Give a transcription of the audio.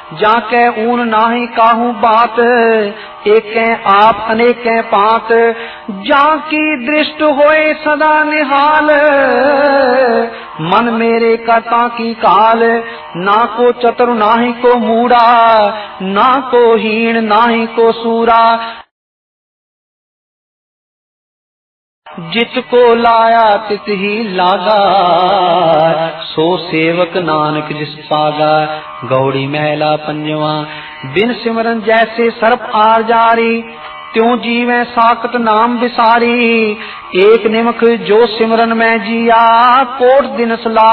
जाके ऊन नाही काहू बात, एक आप अनेक पात, जाकी दृष्ट होए सदा निहाल, मन मेरे करता की काल, ना को चतुर नाही को मूढ़ा, ना को हीन नाही को सूरा, जितको लाया तित ही लागा, सो सेवक नानक जिस पागा। गौड़ी महला पंजवा। बिन सिमरन जैसे सर्प आर जारी, त्यों जीवे साकत नाम विसारी, एक निमख जो सिमरन में जिया, कोट दिन सला